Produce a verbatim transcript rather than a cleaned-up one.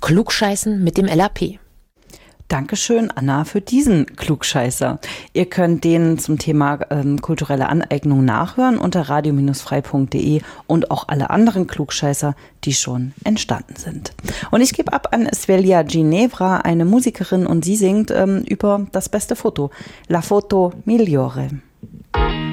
Klugscheißen mit dem L A P. Dankeschön, Anna, für diesen Klugscheißer. Ihr könnt den zum Thema ähm, kulturelle Aneignung nachhören unter radio frei punkt de und auch alle anderen Klugscheißer, die schon entstanden sind. Und ich gebe ab an Svelja Ginevra, eine Musikerin, und sie singt ähm, über das beste Foto, La Foto Migliore.